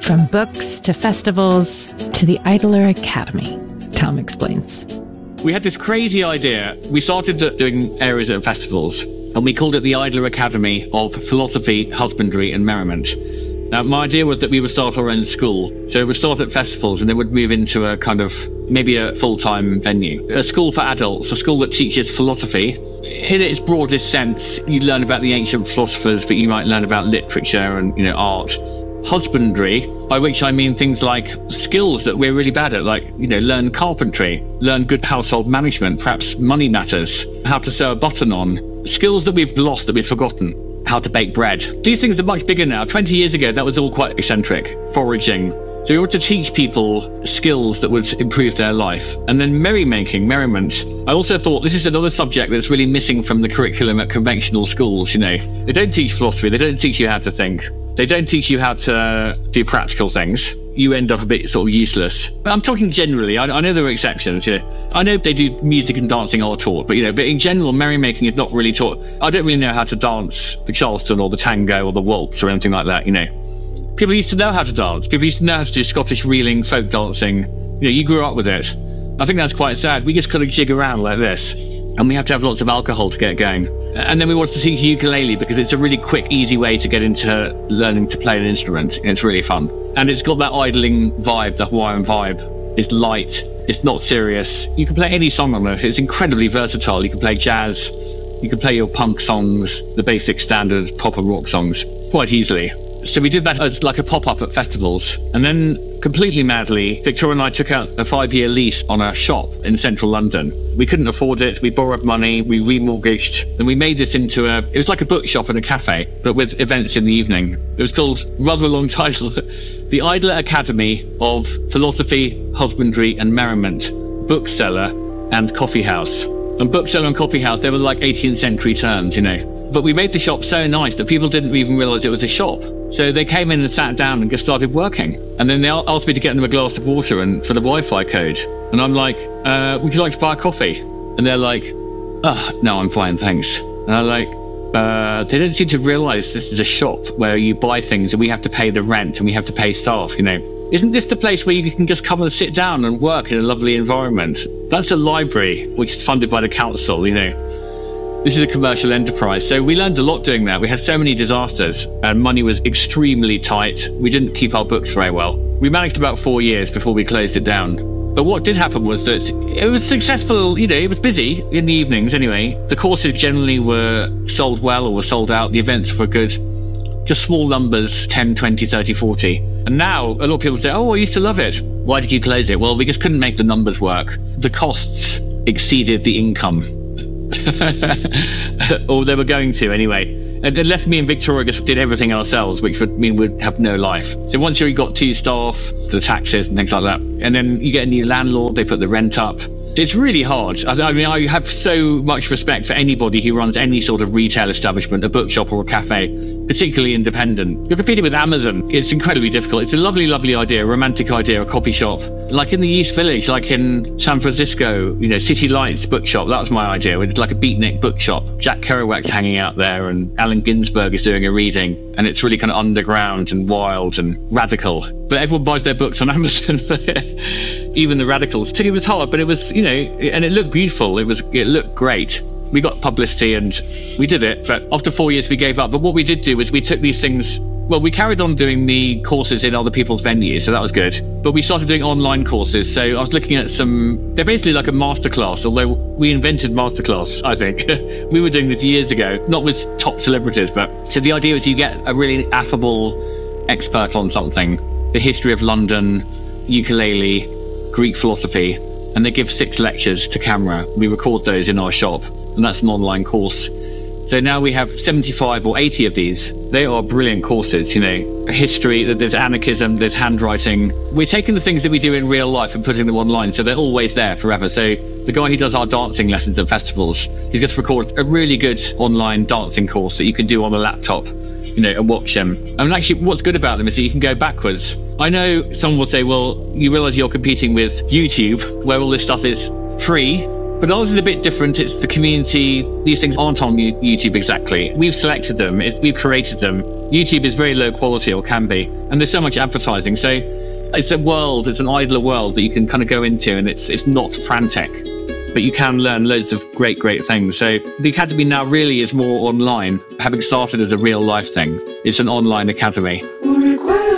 From books to festivals to the Idler Academy, Tom explains. We had this crazy idea. We started doing areas at festivals, and we called it the Idler Academy of Philosophy, Husbandry and Merriment. Now, my idea was that we would start our own school. So it would start at festivals and then would move into a kind of, maybe a full-time venue. A school for adults, a school that teaches philosophy. In its broadest sense, you learn about the ancient philosophers, but you might learn about literature and, art. Husbandry, by which I mean things like skills that we're really bad at, like, learn carpentry, learn good household management, perhaps money matters, how to sew a button on, skills that we've lost, that we've forgotten, how to bake bread. These things are much bigger now. 20 years ago, that was all quite eccentric, foraging. So we want to teach people skills that would improve their life. And then merriment. I also thought this is another subject that's really missing from the curriculum at conventional schools, They don't teach philosophy, they don't teach you how to think. They don't teach you how to do practical things. You end up a bit sort of useless. But I'm talking generally. I know there are exceptions. I know they do music and dancing are taught, but but in general, merrymaking is not really taught. I don't really know how to dance the Charleston or the tango or the waltz or anything like that. People used to know how to dance. People used to know how to do Scottish reeling, folk dancing. You grew up with it. I think that's quite sad. We just kind of jig around like this, and we have to have lots of alcohol to get going. And then we want to teach ukulele because it's a really quick, easy way to get into learning to play an instrument. It's really fun. And it's got that idling vibe, the Hawaiian vibe. It's light, it's not serious. You can play any song on it. It's incredibly versatile. You can play jazz, you can play your punk songs, the basic standard pop and rock songs quite easily. So we did that as like a pop-up at festivals. And then completely madly, Victoria and I took out a 5-year lease on a shop in central London. We couldn't afford it. We borrowed money, we remortgaged, and we made this into it was like a bookshop and a cafe, but with events in the evening. It was called, rather a long title, the Idler Academy of Philosophy, Husbandry and Merriment, Bookseller and Coffee House. And bookseller and coffee house, they were like 18th century terms, But we made the shop so nice that people didn't even realise it was a shop. So they came in and sat down and just started working. And then they asked me to get them a glass of water and for the Wi-Fi code. And I'm like, would you like to buy a coffee? And they're like, no, I'm fine, thanks. And I'm like, they don't seem to realise this is a shop where you buy things and we have to pay the rent and we have to pay staff, Isn't this the place where you can just come and sit down and work in a lovely environment? That's a library, which is funded by the council, This is a commercial enterprise. So we learned a lot doing that. We had so many disasters and money was extremely tight. We didn't keep our books very well. We managed about 4 years before we closed it down. But what did happen was that it was successful, it was busy in the evenings anyway. The courses generally were sold well or were sold out. The events were good. Just small numbers, 10, 20, 30, 40. And now a lot of people say, I used to love it. Why did you close it? Well, we just couldn't make the numbers work. The costs exceeded the income. Or they were going to anyway. And it left me and Victoria just did everything ourselves, which would mean we'd have no life. So once you've got 2 staff, the taxes and things like that, and then you get a new landlord, they put the rent up. It's really hard. I have so much respect for anybody who runs any sort of retail establishment, a bookshop or a cafe, particularly independent. You're competing with Amazon. It's incredibly difficult. It's a lovely, lovely idea, a romantic idea, a coffee shop. Like in the East Village, like in San Francisco, City Lights bookshop. That was my idea. It's like a beatnik bookshop. Jack Kerouac's hanging out there and Allen Ginsberg is doing a reading. And it's really kind of underground and wild and radical. But everyone buys their books on Amazon. Even the radicals. So it was hard, but it was, and it looked beautiful. It looked great. We got publicity and we did it, but after 4 years we gave up. But what we did do was we took these things, we carried on doing the courses in other people's venues, so that was good. But we started doing online courses. So I was looking at they're basically like a masterclass, although we invented masterclass, I think. We were doing this years ago, not with top celebrities, but so the idea is you get a really affable expert on something, the history of London, ukulele, Greek philosophy, and they give 6 lectures to camera. We record those in our shop, and that's an online course. So now we have 75 or 80 of these. They are brilliant courses, history, there's anarchism, there's handwriting. We're taking the things that we do in real life and putting them online, so they're always there forever. So the guy who does our dancing lessons at festivals, he just records a really good online dancing course that you can do on a laptop, and watch them. And actually, what's good about them is that you can go backwards. I know someone will say, well, you realize you're competing with YouTube, where all this stuff is free, But ours is a bit different. It's the community. These things aren't on YouTube exactly. We've selected them. We've created them. YouTube is very low quality, or can be. And there's so much advertising. So it's a world, it's an idler world that you can kind of go into, and it's not frantic. But you can learn loads of great things. So the Academy now really is more online, having started as a real life thing. It's an online academy.